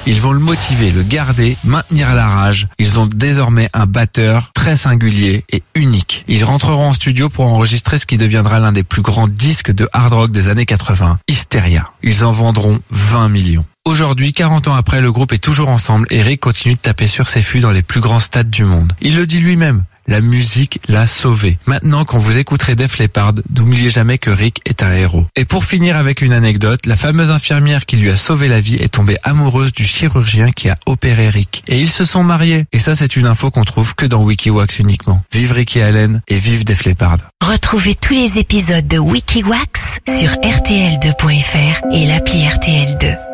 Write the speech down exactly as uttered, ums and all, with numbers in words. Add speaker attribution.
Speaker 1: Ils vont le motiver, le garder, maintenir la rage. Ils ont désormais un batteur très singulier et unique. Ils rentreront en studio pour enregistrer ce qui deviendra l'un des plus grands disques de hard rock des années quatre-vingts, Hysteria. Ils en vendront vingt millions. Aujourd'hui, quarante ans après, le groupe est toujours ensemble et Rick continue de taper sur ses fûts dans les plus grands stades du monde. Il le dit lui-même. La musique l'a sauvé. Maintenant, quand vous écouterez Def Leppard, n'oubliez jamais que Rick est un héros. Et pour finir avec une anecdote, la fameuse infirmière qui lui a sauvé la vie est tombée amoureuse du chirurgien qui a opéré Rick. Et ils se sont mariés. Et ça, c'est une info qu'on trouve que dans Wikiwax uniquement. Vive Ricky Allen et vive Def Leppard.
Speaker 2: Retrouvez tous les épisodes de Wikiwax sur R T L deux point F R et l'appli R T L deux.